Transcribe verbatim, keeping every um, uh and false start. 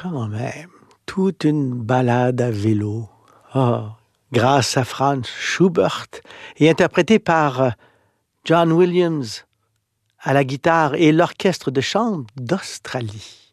Quand même, toute une balade à vélo. Oh, grâce à Franz Schubert et interprétée par John Williams à la guitare et l'orchestre de chambre d'Australie.